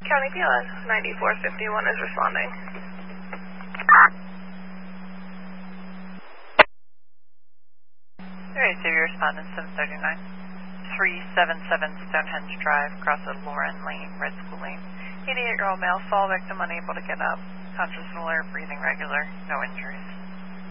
County PLS 9451 is responding. Alright, so your respondent 739. 377 Stonehenge Drive, across the Lauren Lane, Red School Lane. 88-year-old male, fall victim, unable to get up. Conscious and alert, breathing regular, no injuries.